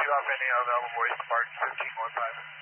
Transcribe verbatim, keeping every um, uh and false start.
Takeoff India, Alamo Voice, Mark fifteen one five.